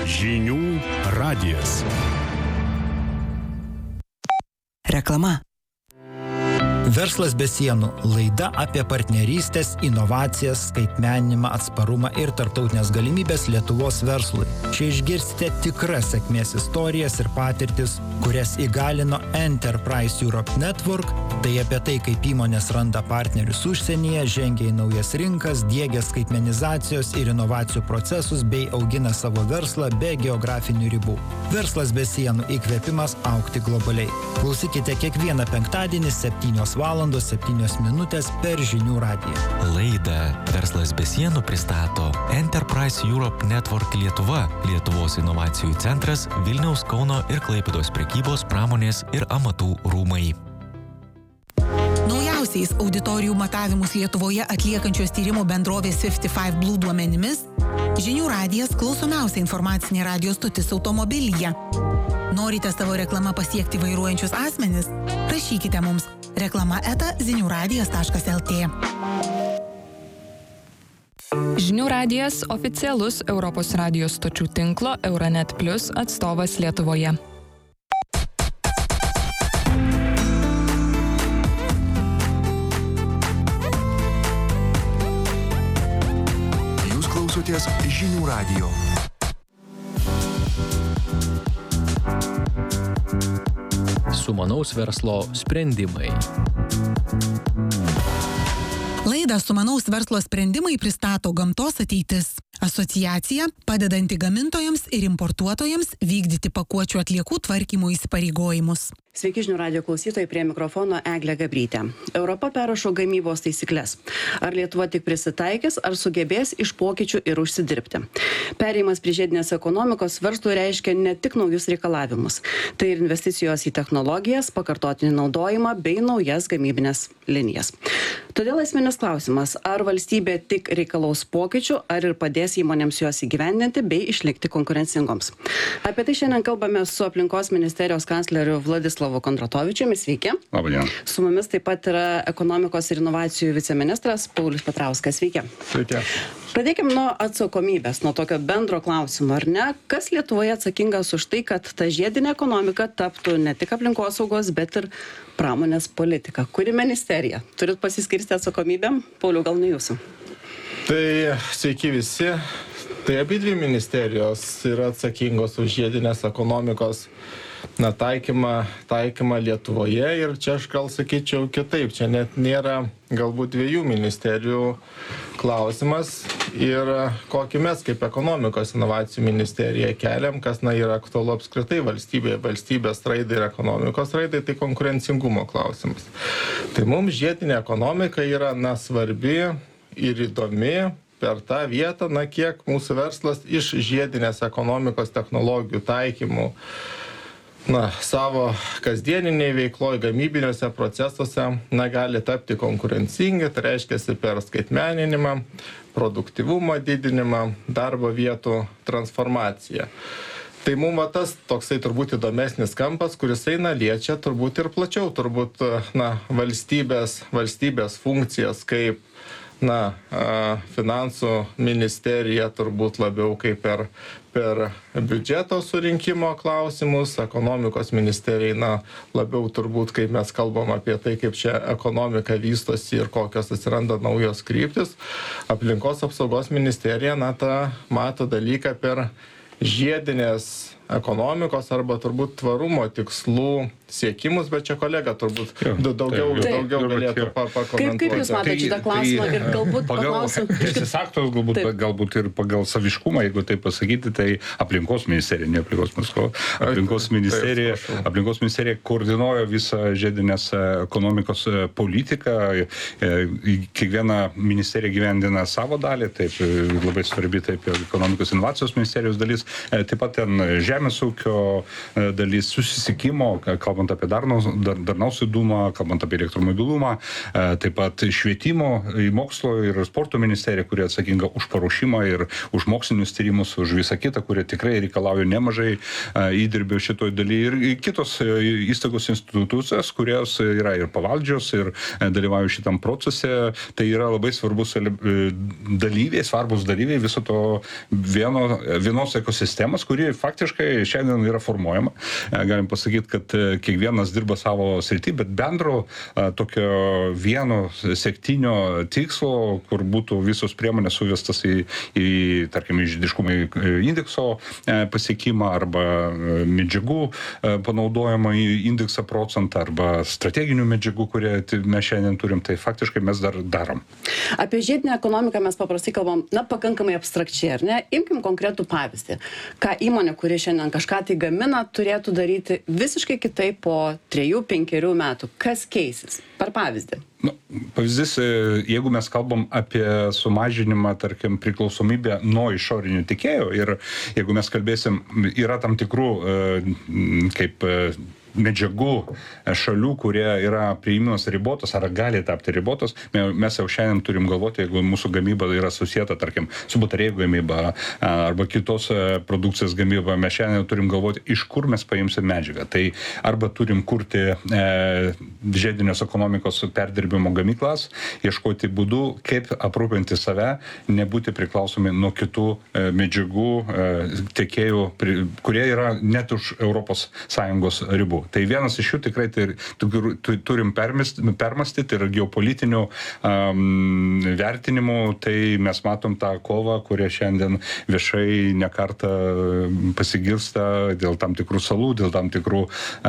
Žinių radijas. Reklama. Verslas be sienų – laida apie partnerystės, inovacijas, skaitmeninimą, atsparumą ir tarptautinės galimybės Lietuvos verslui. Čia išgirsite tikras sėkmės istorijas ir patirtis, kurias įgalino Enterprise Europe Network, tai apie tai, kaip įmonės randa partnerius užsienyje, žengia į naujas rinkas, diegia skaitmenizacijos ir inovacijų procesus bei augina savo verslą be geografinių ribų. Verslas be sienų – įkvėpimas augti globaliai. Klausykite kiekvieną penktadienį 7:07 per Žinių radiją. Laidą Verslas be sienų pristato Enterprise Europe Network Lietuva, Lietuvos inovacijų centras, Vilniaus, Kauno ir Klaipėdos prekybos, pramonės ir amatų rūmai. Naujausiais auditorijų matavimus Lietuvoje atliekančios tyrimų bendrovės 55 Blue duomenimis, Žinių radijas klausomiausia informacinė radijo stotis automobilyje. Norite savo reklamą pasiekti vairuojančius asmenis? Rašykite mums reklama@ziniuradijas.lt. Žinių radijas oficialus Europos radijos stočių tinklo Euronet Plus atstovas Lietuvoje. Jūs klausotės Žinių radijo. Sumanaus verslo sprendimai. Laidą Sumanaus verslo sprendimai pristato Gamtos ateitis. Asociacija, padedanti gamintojams ir importuotojams vykdyti pakuočių atliekų tvarkymo įsipareigojimus. Sveiki žinių radijo klausytojai, prie mikrofono Eglė Gabrytė. Europa perrašo gamybos taisyklės. Ar Lietuva tik prisitaikys, ar sugebės iš pokyčių ir užsidirbti? Perėjimas prie žiedinės ekonomikos verslui reiškia ne tik naujus reikalavimus. Tai ir investicijos į technologijas, pakartotinį naudojimą bei naujas gamybinės linijas. Todėl esminis klausimas, ar valstybė tik reikalaus pokyčių, ar ir padės įmonėms juos įgyvendinti bei išlikti konkurencingoms. Apie tai šiandien kalbame su aplinkos ministerijos kancleriu Vladislavu Kondratovičiumi. Sveiki. Labadiena. Su mumis taip pat yra ekonomikos ir inovacijų viceministras Paulius Petrauskas. Sveiki. Sveiki. Pradėkime nuo atsakomybės, nuo tokio bendro klausimo, ar ne? Kas Lietuvoje atsakingas už tai, kad ta žiedinė ekonomika taptų ne tik aplinkosaugos, bet ir pramonės politika? Kuri ministerija? Turit pasiskirsti atsakomybėm? Pauliau, gal ne jūsų? Tai sveiki visi. Tai abidvi ministerijos yra atsakingos už žiedinės ekonomikos taikymą Lietuvoje, ir čia aš gal sakyčiau kitaip, čia net nėra galbūt dviejų ministerijų klausimas, ir kokį mes kaip ekonomikos inovacijų ministerija keliam, kas yra aktualu apskritai valstybės raidai ir ekonomikos raidai, tai konkurencingumo klausimas. Tai mums žiedinė ekonomika yra svarbi ir įdomi per tą vietą, kiek mūsų verslas iš žiedinės ekonomikos technologijų taikymų savo kasdieniniai veikloje, gamybiniuose procesuose gali tapti konkurencingi, tai reiškia per skaitmeninimą, produktyvumo didinimą, darbo vietų transformaciją. Tai mums tas toksai turbūt įdomesnis kampas, kuris liečia turbūt ir plačiau, turbūt valstybės funkcijas, kaip finansų ministerija turbūt labiau kaip per biudžeto surinkimo klausimus, ekonomikos ministerija labiau turbūt, kaip mes kalbam apie tai, kaip čia ekonomika vystosi ir kokios atsiranda naujos kryptis. Aplinkos apsaugos ministerija mato dalyką per žiedinės ekonomikos arba turbūt tvarumo tikslų siekimus, bet čia kolega turbūt daugiau galėtų pakomentuoti. Kaip jūs matote šitą klausimą ir galbūt paklausim? Teisės aktos galbūt ir pagal saviškumą, jeigu tai pasakyti, tai aplinkos ministerija, ne aplinkos ministerija koordinuoja visą žiedinės ekonomikos politiką, kiekviena ministerija gyvendina savo dalį, taip labai svarbi taip ekonomikos inovacijos ministerijos dalis, taip pat ten žemės ūkio dalis, susisiekimo, kalbant apie darnaus judumą, kalbant apie elektromobilumą, taip pat švietimo, mokslo ir sporto ministerija, kurie atsakinga už paruošimą ir už mokslinius tyrimus, už visą kitą, kurie tikrai reikalauja nemažai įdirbio šitoj daly, ir kitos įstaigos institucijos, kurios yra ir pavaldžios, ir dalyvauja šitam procese. Tai yra labai svarbus dalyviai viso to vienos ekosistemos, kuri faktiškai šiandien yra formuojama. Galim pasakyti, kad kiekvienas dirba savo srity, bet bendro tokio vieno sektinio tikslo, kur būtų visos priemonės suvestas į tarkim, žiediškumo indekso pasiekimą arba medžiagų panaudojimą į indeksą procentą arba strateginių medžiagų, kurie mes šiandien turim, tai faktiškai mes dar darom. Apie žiedinę ekonomiką mes paprastai kalbam, pakankamai abstrakčiai, ar ne? Imkim konkretų pavyzdį. Ką įmonė, kuri šiandien kažką tai gamina, turėtų daryti visiškai kitaip po 3-5 metų. Kas keisis? Per pavyzdį. Pavyzdys, jeigu mes kalbam apie sumažinimą, tarkim, priklausomybę nuo išorinių tiekėjų ir jeigu mes kalbėsim, yra tam tikrų kaip medžiagų šalių, kurie yra priėmimas ribotos ar gali tapti ribotos, mes jau šiandien turim galvoti, jeigu mūsų gamyba yra susieta, tarkim, su batarėjų gamyba arba kitos produkcijos gamyba, mes šiandien turim galvoti, iš kur mes paimsim medžiagą. Tai arba turim kurti žiedinės ekonomikos perdirbimo gamyklas, ieškoti būdų, kaip aprūpinti save, nebūti priklausomi nuo kitų medžiagų tiekėjų, kurie yra net už ES ribų. Tai vienas iš jų tikrai turim permastyti ir geopolitinių vertinimų, tai mes matom tą kovą, kurie šiandien viešai nekartą pasigirsta dėl tam tikrų salų, dėl tam tikrų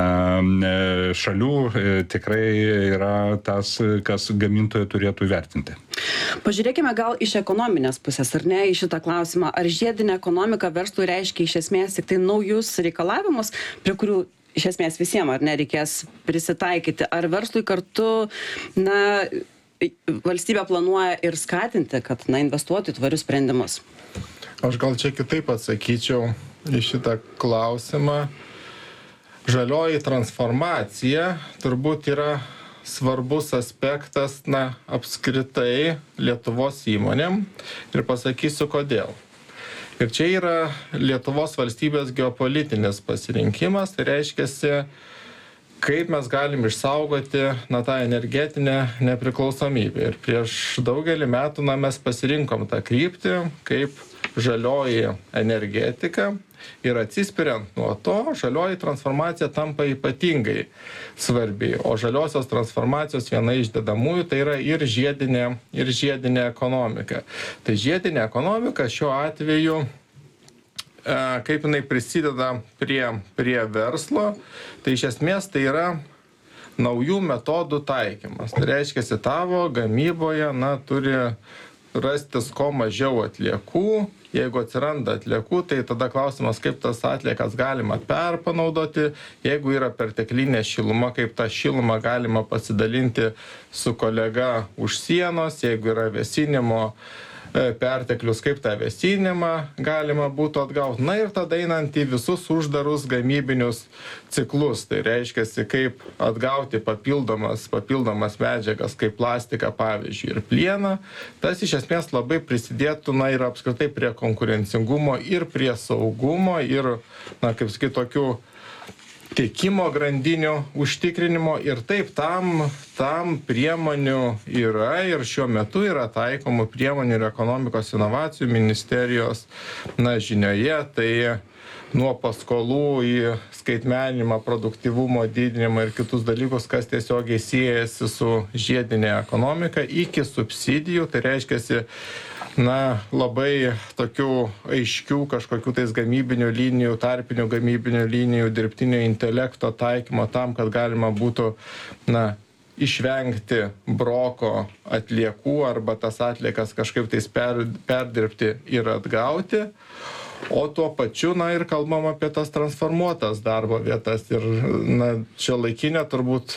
šalių, tikrai yra tas, kas gamintojai turėtų vertinti. Pažiūrėkime gal iš ekonominės pusės, ar ne, į šitą klausimą. Ar žiedinė ekonomika verslui reiškia iš esmės tik tai naujus reikalavimus, prie kurių iš esmės visiems, ar ne, reikės prisitaikyti? Ar verslui kartu, valstybė planuoja ir skatinti, kad, investuoti į tvarius sprendimus? Aš gal čia kitaip atsakyčiau į šitą klausimą. Žalioji transformacija turbūt yra svarbus aspektas, apskritai Lietuvos įmonėm, ir pasakysiu kodėl. Ir čia yra Lietuvos valstybės geopolitinis pasirinkimas, tai reiškiasi, kaip mes galim išsaugoti tą energetinę nepriklausomybę. Ir prieš daugelį metų mes pasirinkom tą kryptį kaip žalioji energetika. Ir atsispiriant nuo to, žalioji transformacija tampa ypatingai svarbi. O žaliosios transformacijos viena iš dedamųjų tai yra ir žiedinė ekonomika. Tai žiedinė ekonomika šiuo atveju, kaip jinai prisideda prie verslo, tai iš esmės tai yra naujų metodų taikymas. Tai reiškia, tavo gamyboje turi rastis kuo mažiau atliekų. Jeigu atsiranda atliekų, tai tada klausimas, kaip tas atliekas galima perpanaudoti. Jeigu yra perteklinė šiluma, kaip tą šilumą galima pasidalinti su kolega už sienos. Jeigu yra vėsinimo perteklius, kaip tą vėsinimą galima būtų atgauti. Ir tada einant į visus uždarus gamybinius ciklus. Tai reiškia, kaip atgauti papildomas medžiagas, kaip plastiką, pavyzdžiui, ir plieną. Tas iš esmės labai prisidėtų ir apskritai prie konkurencingumo ir prie saugumo ir, kaip sakyti, tokių tiekimo grandinių užtikrinimo. Ir taip tam priemonių yra ir šiuo metu yra taikomų priemonių ir ekonomikos inovacijų ministerijos žinioje. Tai nuo paskolų į skaitmeninimą, produktyvumo didinimą ir kitus dalykus, kas tiesiogiai siejasi su žiedinė ekonomika, iki subsidijų. Tai reiškia, labai tokių aiškių kažkokių tais gamybinių linijų, tarpinių gamybinių linijų, dirbtinio intelekto taikymo tam, kad galima būtų, išvengti broko atliekų arba tas atliekas kažkaip tais perdirbti ir atgauti. O tuo pačiu, ir kalbam apie tas transformuotas darbo vietas. Ir šiuolaikinė turbūt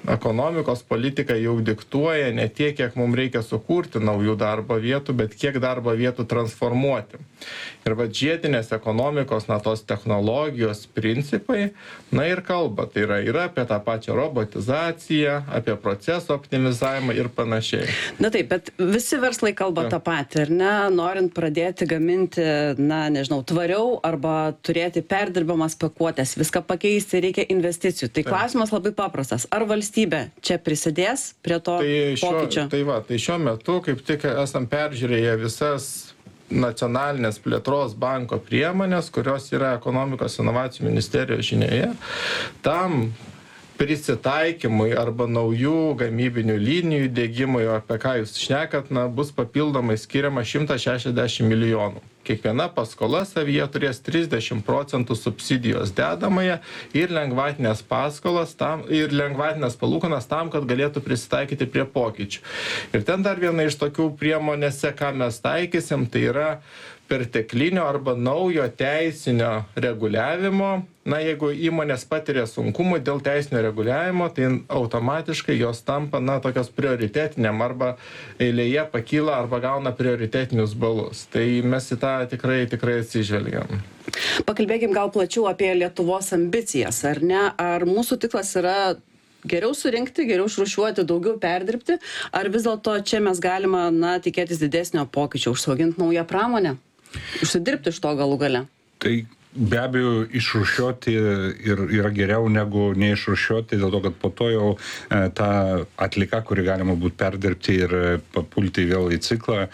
ekonomikos politika jau diktuoja ne tiek, kiek mums reikia sukurti naujų darbo vietų, bet kiek darbo vietų transformuoti. Ir žiedinės ekonomikos, tos technologijos principai, ir kalba. Tai yra apie tą pačią robotizaciją, apie proceso optimizavimą ir panašiai. Na taip, bet visi verslai kalba tą patį, ar ne? Norint pradėti gaminti, tvariau arba turėti perdirbamas pakuotės, viską pakeisti, reikia investicijų. Tai klausimas labai paprastas. Ar valstybė čia prisidės prie to pokyčio? Tai šiuo metu, kaip tik esam peržiūrėję visas nacionalinės plėtros banko priemonės, kurios yra ekonomikos inovacijų ministerijos žinioje, tam prisitaikymui arba naujų gamybinių linijų dėgymui, apie ką jūs šnekat, bus papildomai skiriama 160 milijonų. Kiekviena paskola savyje turės 30% subsidijos dedamąją ir lengvatinės paskolas ir lengvatinės palūkanas tam, kad galėtų prisitaikyti prie pokyčių. Ir ten dar viena iš tokių priemonėse, ką mes taikysim, tai yra perteklinio arba naujo teisinio reguliavimo. Jeigu įmonės patiria sunkumų dėl teisinio reguliavimo, tai automatiškai jos tampa, tokios prioritetiniam arba eilėje pakyla arba gauna prioritetinius balus. Tai mes į tą tikrai atsižvelgiam. Pakalbėkim gal plačiau apie Lietuvos ambicijas, ar ne? Ar mūsų tikslas yra geriau surinkti, geriau išrūšiuoti, daugiau perdirbti, ar vis dėlto čia mes galime, tikėtis didesnio pokyčio, užsiauginti naują pramonę, užsidirbti iš to galų gale? Tai be abejo, išrūšiuoti yra geriau negu neišrūšiuoti, dėl to, kad po to jau ta atlika, kuri galima būtų perdirbti ir papulti vėl į ciklą,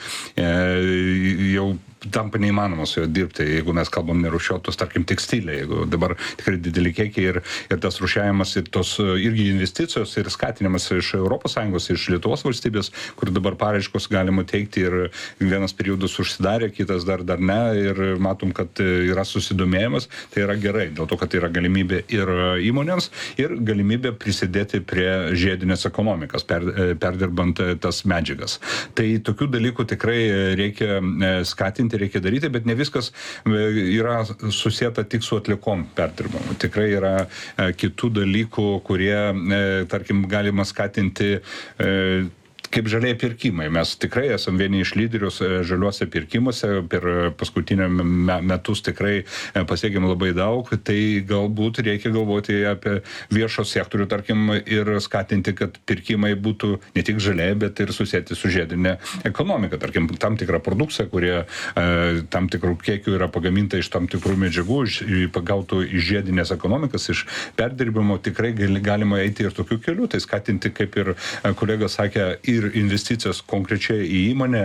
jau tampa neįmanoma su jo dirbti, jeigu mes kalbam nerūšiuotus, tarkim, tekstilė, jeigu dabar tikrai dideli kiekiai ir tas rūšiavimas ir tos irgi investicijos ir skatinimas iš ES, iš Lietuvos valstybės, kur dabar paraiškos galima teikti ir vienas periodas užsidarė, kitas dar ne ir matom, kad yra susidomėjimas, tai yra gerai, dėl to, kad yra galimybė ir įmonėms ir galimybė prisidėti prie žiedinės ekonomikos, perdirbant tas medžiagas. Tai tokių dalykų tikrai reikia skatinti, reikia daryti, bet ne viskas yra susieta tik su atlikom perdirbamu. Tikrai yra kitų dalykų, kurie, tarkim, galima skatinti kaip žaliai pirkimai. Mes tikrai esam vieni iš lyderius žaliuose pirkimuose, per paskutinę metus tikrai pasiekėm labai daug, tai galbūt reikia galvoti apie viešo sektorių, tarkim, ir skatinti, kad pirkimai būtų ne tik žaliai, bet ir susėti su žiedinė ekonomika. Tarkim, tam tikra produkcija, kurie tam tikrų kiekių yra pagaminta iš tam tikrų medžiagų, pagautų iš žiedinės ekonomikas, iš perdirbimo, tikrai galima eiti ir tokiu keliu, tai skatinti, kaip ir kolega sakė, ir investicijos konkrečiai į įmonę,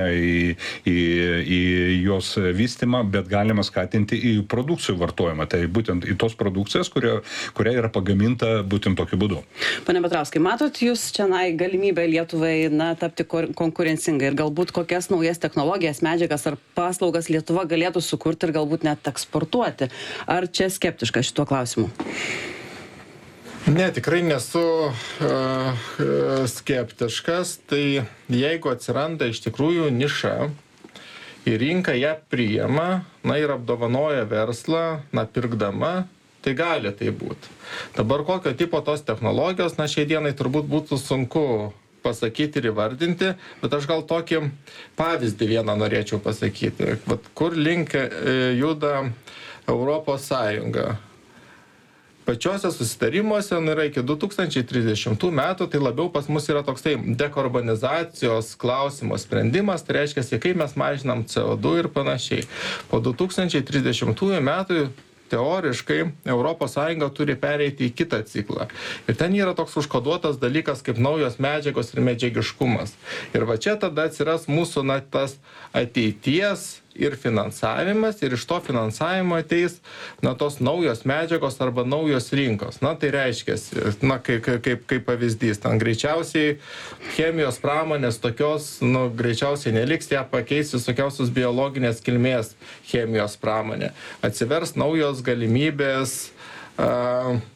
į jos vystymą, bet galima skatinti į produkcijų vartojimą. Tai būtent į tos produkcijas, kuria yra pagaminta būtent tokiu būdu. Pane Petrauskai, matot jūs čia galimybę Lietuvai tapti konkurencingai ir galbūt kokias naujas technologijas, medžiagas ar paslaugas Lietuva galėtų sukurti ir galbūt net eksportuoti? Ar čia skeptiškas šituo klausimu? Ne, tikrai nesu skeptiškas. Tai jeigu atsiranda iš tikrųjų niša ir rinka ją priima, ir apdovanoja verslą, pirkdama, tai gali tai būti. Dabar kokio tipo tos technologijos, šiai dienai turbūt būtų sunku pasakyti ir įvardinti, bet aš gal tokį pavyzdį vieną norėčiau pasakyti. Kur link juda Europos Sąjunga? Pačiuose susitarimuose yra iki 2030 metų, tai labiau pas mus yra toksai dekarbonizacijos klausimo sprendimas, tai reiškia, kaip mes mažinam CO2 ir panašiai. Po 2030 metų teoriškai ES turi pereiti į kitą ciklą. Ir ten yra toks užkoduotas dalykas kaip naujos medžiagos ir medžiagiškumas. Ir čia tada atsiras mūsų tas ateities ir finansavimas, ir iš to finansavimo ateis tos naujos medžiagos arba naujos rinkos. Tai reiškia, kaip pavyzdys, ten greičiausiai chemijos pramonės tokios, greičiausiai neliks, ją pakeis visokiausios biologinės kilmės chemijos pramonė. Atsivers naujos galimybės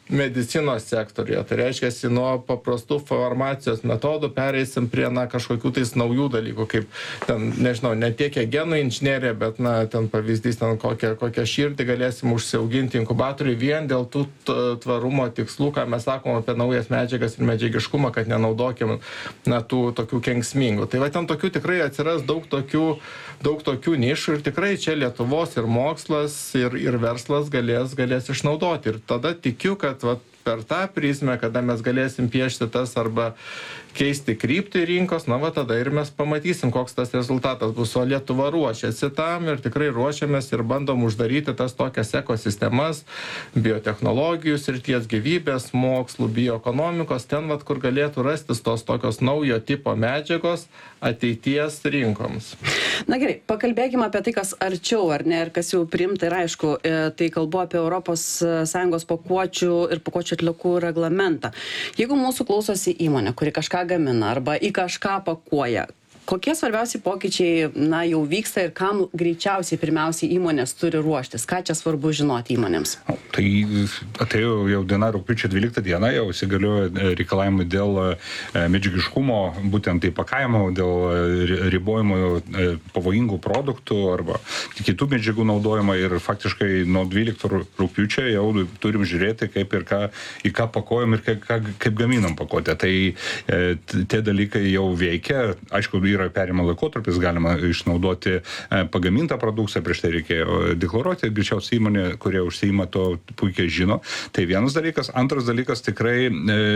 medicinos sektoriuje. Tai reiškia, nuo paprastų farmacijos metodų pereisim prie kažkokių tais naujų dalykų, kaip ten, nežinau, ne tiek genų inžinerija, bet ten pavyzdys, ten kokią širdį galėsim užsiauginti inkubatoriui vien dėl tų tvarumo tikslų, ką mes sakom apie naujas medžiagas ir medžiagiškumą, kad nenaudokim tų tokių kenksmingų. Tai va ten tokių tikrai atsiras daug tokių nišų ir tikrai čia Lietuvos ir mokslas ir verslas galės išnaudoti. Ir tada tikiu, kad per tą prizmę, kada mes galėsim piešti tas arba keisti kryptį rinkos, tada ir mes pamatysim, koks tas rezultatas bus. O Lietuva ruošiasi tam ir tikrai ruošiamės ir bandom uždaryti tas tokias ekosistemas, biotechnologijų srities, gyvybės, mokslų, bioekonomikos, ten, kur galėtų rastis tos tokios naujo tipo medžiagos ateities rinkoms. Na gerai, pakalbėkime apie tai, kas arčiau, ar ne, ir kas jau priimta, ir aišku, tai kalbu apie ES pakuočių ir pakuočių atliekų reglamentą. Jeigu mūsų klausosi įmonė, kuri kažką gamina arba į kažką pakuoja, kokie svarbiausi pokyčiai, jau vyksta ir kam greičiausiai pirmiausiai įmonės turi ruoštis? Ką čia svarbu žinoti įmonėms? Tai atėjo jau diena rugpjūčio 12 dieną, jau įsigaliojo reikalavimai dėl medžiagiškumo, būtent įpakavimo, dėl ribojimo pavojingų produktų arba kitų medžiagų naudojimo ir faktiškai nuo 12 rugpjūčio jau turim žiūrėti, kaip ir į ką pakuojam ir kaip gaminam pakuotę. Tai tie dalykai jau veikia. Aišku, yra perėjimo laikotarpis, galima išnaudoti pagamintą produkciją, prieš tai reikėjo deklaruoti, greičiausiai įmonė, kurie užsiima to puikiai žino. Tai vienas dalykas. Antras dalykas tikrai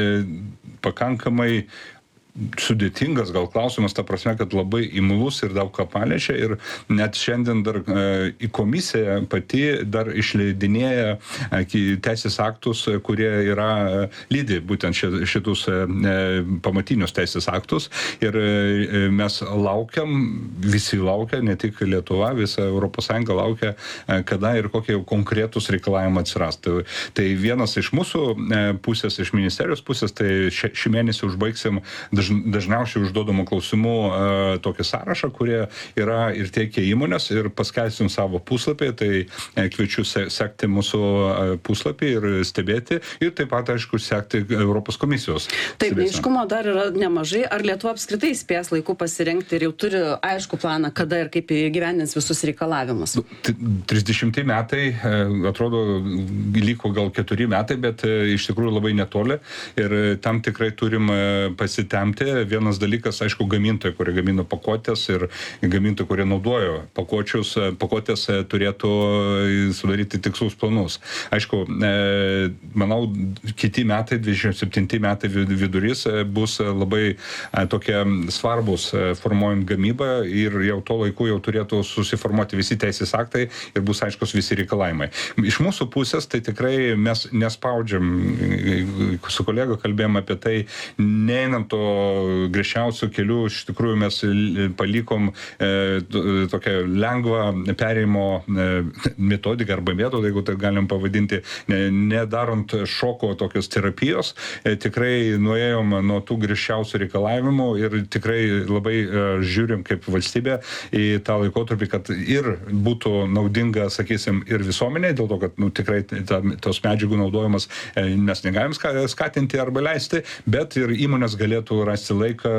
pakankamai sudėtingas gal klausimas, ta prasme, kad labai imlus ir daug ką paliečia ir net šiandien dar į komisiją pati dar išleidinėja teisės aktus, kurie yra lydi būtent šitus pamatinius teisės aktus ir mes laukiam, visi laukia, ne tik Lietuva, visa ES laukia, kada ir kokie konkretūs reikalavimai atsiras. Tai vienas iš mūsų pusės, iš ministerijos pusės, tai šį mėnesį užbaigsim dažniausiai užduodamų klausimų tokį sąrašą, kurie yra ir teikia įmonės ir paskelbsim savo puslapį, tai kviečiu sekti mūsų puslapį ir stebėti ir taip pat, aišku, sekti Europos komisijos. Taip, neaiškumo dar yra nemažai. Ar Lietuva apskritai spės laiku pasirengti ir jau turi aišku planą, kada ir kaip įgyvendins visus reikalavimus? 30 metai, atrodo, liko gal 4 metai, bet iš tikrųjų labai netoli ir tam tikrai turim pasitemti. Vienas dalykas, aišku, gamintojai, kurie gamino pakuotės ir gamintojai, kurie naudojo pakuotės, turėtų sudaryti tikslus planus. Aišku, manau, kiti metai, 27 metai vidurys bus labai tokie svarbus formuojant gamybą ir jau to laiku jau turėtų susiformuoti visi teisės aktai ir bus aiškus visi reikalavimai. Iš mūsų pusės tai tikrai mes nespaudžiam, su kolega kalbėjom apie tai, neinam to griežčiausių kelių, iš tikrųjų mes palikom tokią lengvą perėjimo metodiką arba metodą, jeigu tai galim pavadinti, nedarant šoko tokios terapijos, tikrai nuėjom nuo tų griežčiausių reikalavimų ir tikrai labai žiūrim kaip valstybė į tą laikotarpį, kad ir būtų naudinga, sakysim, ir visuomenė, dėl to, kad tikrai tos medžiagų naudojimas mes negalim skatinti arba leisti, bet ir įmonės galėtų rasti laiką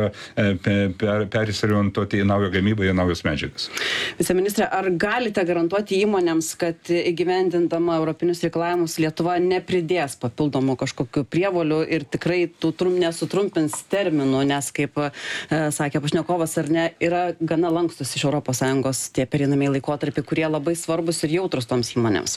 perisorientuoti į naują gamybą, į naujas medžiagas. Viceministre, ar galite garantuoti įmonėms, kad įgyvendindama europinius reikalavimus Lietuva nepridės papildomų kažkokių prievolių ir tikrai nesutrumpins terminų, nes, kaip sakė pašnekovas, ar ne, yra gana lankstus iš ES tie pereinamieji laikotarpiai, kurie labai svarbus ir jautrus toms įmonėms?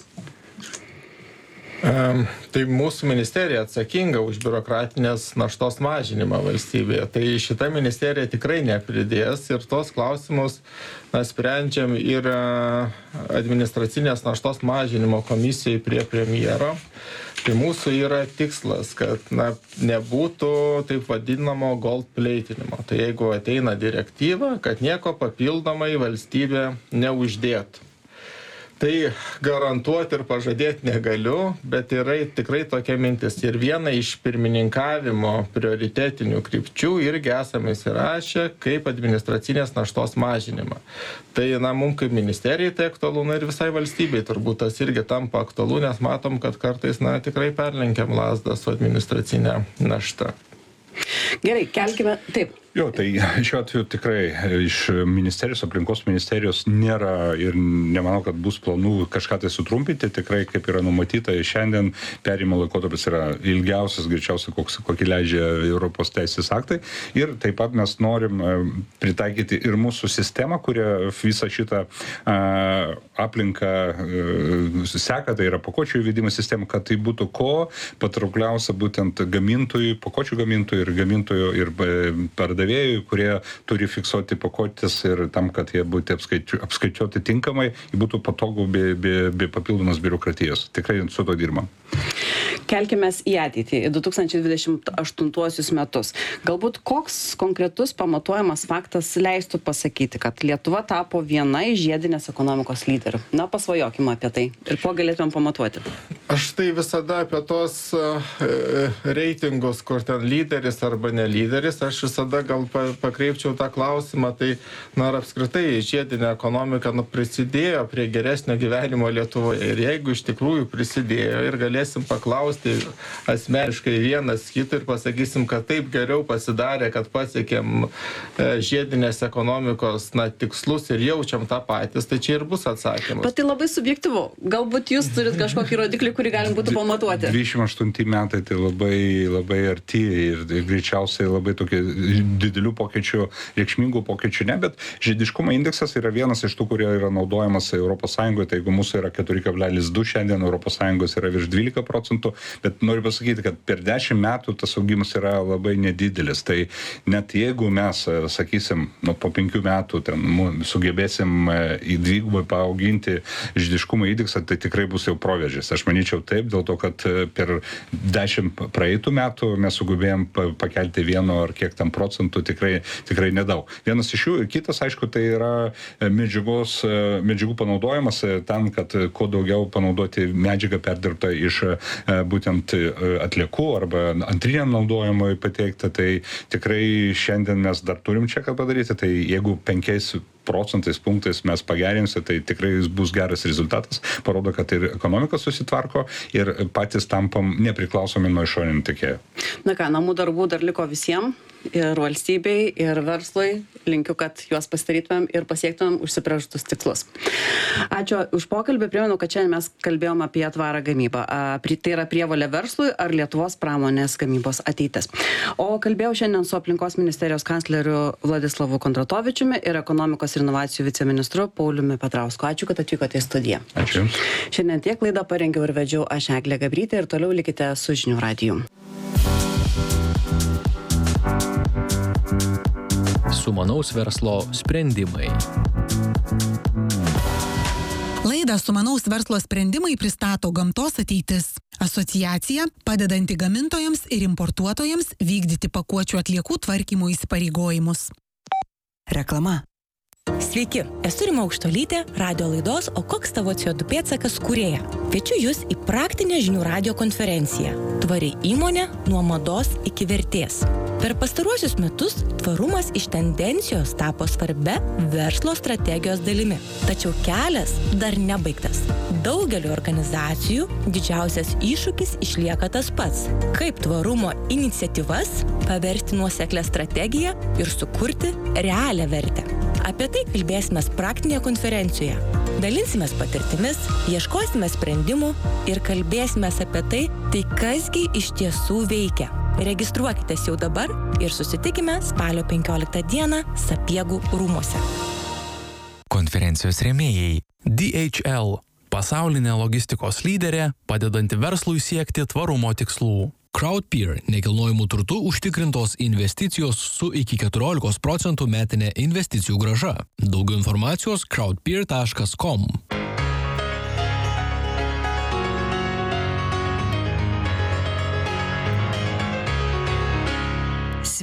Tai mūsų ministerija atsakinga už biurokratinės naštos mažinimą valstybėje. Tai šita ministerija tikrai nepridės ir tos klausimus sprendžiam ir administracinės naštos mažinimo komisijai prie premjero. Tai mūsų yra tikslas, kad nebūtų taip vadinamo gold platinimo. Tai jeigu ateina direktyva, kad nieko papildomai valstybė neuždėtų. Tai garantuoti ir pažadėti negaliu, bet yra tikrai tokia mintis. Ir viena iš pirmininkavimo prioritetinių krypčių irgi esame įsirašę kaip administracinės naštos mažinimą. Tai, mums kaip ministerijai tai aktualu, ir visai valstybei turbūt tas irgi tampa aktualu, nes matom, kad kartais, tikrai perlenkiam lazdą su administracinė našta. Gerai, kelkime, taip. Jo, tai šiuo atveju tikrai iš ministerijos, aplinkos ministerijos nėra ir nemanau, kad bus planų kažką tai sutrumpinti. Tikrai, kaip yra numatyta, šiandien perėjimo laikotarpis yra ilgiausias, greičiausiai, kokį leidžia Europos teisės aktai. Ir taip pat mes norim pritaikyti ir mūsų sistemą, kuria visą šitą aplinką seka, tai yra pakuočių įvedimo sistema, kad tai būtų ko patraukliausia būtent gamintojų, pakuočių gamintojų ir gamintojų ir pardavėjų, kurie turi fiksuoti pakuotis ir tam, kad jie būtų apskaičiuoti tinkamai, būtų patogu be papildomos biurokratijos. Tikrai su to dirbam. Kelkimės į ateitį, į 2028 metus. Galbūt koks konkretus pamatuojamas faktas leistų pasakyti, kad Lietuva tapo viena iš žiedinės ekonomikos lyderių. Pasvajokime apie tai ir kuo galėtumėm pamatuoti. Aš tai visada apie tos reitingus, kur ten lyderis arba nelyderis, aš visada gal pakreipčiau tą klausimą, tai ar apskritai žiedinė ekonomika prisidėjo prie geresnio gyvenimo Lietuvoje. Ir jeigu iš tikrųjų prisidėjo ir galėsim paklausti asmeniškai vienas kitą ir pasakysim, kad taip geriau pasidarė, kad pasiekėm žiedinės ekonomikos tikslus ir jaučiam tą patys, tai čia ir bus atsakymas. Bet tai labai subjektyvu. Galbūt jūs turit kažkokį rodiklį, kurį galim būtų pamatuoti. 28 metai tai labai arti ir greičiausiai labai tokie didelių pokyčių, reikšmingų pokyčių ne, bet žiediškumo indeksas yra vienas iš tų, kurie yra naudojamas Europos Sąjungoje, tai jeigu mūsų yra 4,2, šiandien Europos Sąjungos yra virš 12%, bet noriu pasakyti, kad per 10 metų tas augimas yra labai nedidelis. Tai net jeigu mes, sakysim, po 5 metų sugebėsim į dvigubai paauginti žiediškumo indeksą, tai tikrai bus jau proveržis. Aš manyčiau taip, dėl to, kad per 10 praeitų metų mes sugebėjom pakelti 1 ar kiek tam procentų, tikrai nedaug. Vienas iš jų ir kitas, aišku, tai yra medžiagų panaudojimas tam, kad kuo daugiau panaudoti medžiagą perdirbtą iš būtent atliekų arba antriniam naudojimui pateikta, tai tikrai šiandien mes dar turim čia ką padaryti, tai jeigu 5 procentais punktais mes pagerinsim, tai tikrai bus geras rezultatas, parodo, kad ir ekonomika susitvarko ir patys tampam nepriklausomi nuo išorinių tiekėjų. Namų darbų dar liko visiems, ir valstybei, ir verslui. Linkiu, kad juos pasidarytumėm ir pasiektumėm užsibrėžtus tikslus. Ačiū už pokalbį. Primenu, kad šiandien mes kalbėjom apie tvarą gamybą. Tai yra prievolė verslui ar Lietuvos pramonės gamybos ateitis. O kalbėjau šiandien su aplinkos ministerijos kancleriu Vladislavu Kondratovičiumi ir ekonomikos ir inovacijų viceministru Pauliumi Petrausku. Ačiū, kad atvykote į studiją. Ačiū Jums. Šiandien tiek laidą parengiau ir vedžiau aš Eglė Gabrytė ir toliau likite su Žinių radiju. Sumanaus verslo sprendimai. Laidą Sumanaus verslo sprendimai pristato Gamtos ateitis. Asociacija, padedanti gamintojams ir importuotojams vykdyti pakuočių atliekų tvarkymo įsipareigojimus. Reklama. Sveiki, esu Rima Aukštolytė, radio laidos O koks tavo CO2 pėdsakas kūrėja. Kviečiu jūs į praktinę Žinių radijo konferenciją. Tvari įmonė nuo mados iki vertės. Per pastaruosius metus tvarumas iš tendencijos tapo svarbia verslo strategijos dalimi. Tačiau kelias dar nebaigtas. Daugeliu organizacijų didžiausias iššūkis išlieka tas pats. Kaip tvarumo iniciatyvas paversti nuoseklią strategiją ir sukurti realią vertę. Apie tai kalbėsime praktinėje konferencijoje. Dalinsimės patirtimis, ieškosime sprendimų ir kalbėsime apie tai kasgi iš tiesų veikia. Registruokitės jau dabar ir susitikime spalio 15 dieną Sapiegų rūmuose. Konferencijos rėmėjai DHL – pasaulinė logistikos lyderė, padedanti verslui siekti tvarumo tikslų. Crowdpeer – nekilnojamų turtų užtikrintos investicijos su iki 14% metinė investicijų grąža. Daugiau informacijos crowdpeer.com.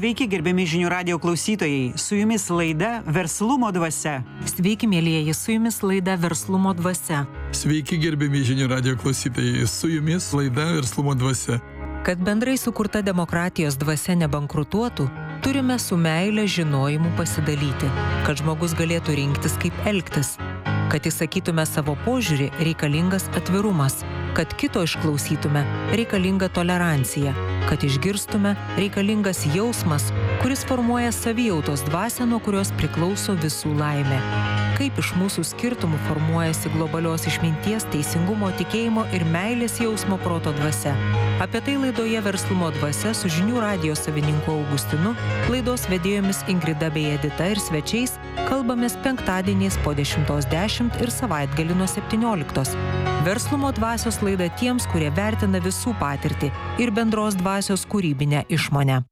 Sveiki, gerbiami žinių radio klausytojai. Su jumis laida Verslumo dvasia. Sveiki, mėlyjeji, su jumis laida Verslumo dvasia. Sveiki, gerbiami žinių radio klausytojai. Su jumis laida Verslumo dvasia. Kad bendrai sukurta demokratijos dvasia nebankrutuotų, turime su meile žinojimu pasidalyti, kad žmogus galėtų rinktis, kaip elgtis. Kad įsakytume savo požiūrį, reikalingas atvirumas. Kad kito išklausytume, reikalinga tolerancija. Kad išgirstume, reikalingas jausmas, kuris formuoja savijautos dvasią, nuo kurios priklauso visų laimė. Kaip iš mūsų skirtumų formuojasi globalios išminties, teisingumo, tikėjimo ir meilės jausmo proto dvasia. Apie tai laidoje Verslumo dvasia su žinių radijo savininku Augustinu, laidos vedėjomis Ingrida bei Edita ir svečiais kalbamės penktadieniais po 10:10 ir savaitgalį nuo 17. Verslumo dvasios laida tiems, kurie vertina visų patirtį ir bendros dvasios kūrybinę išmonę.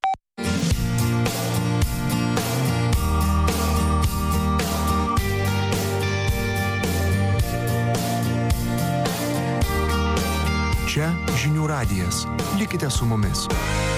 Čia žinių radijas. Likite su mumis.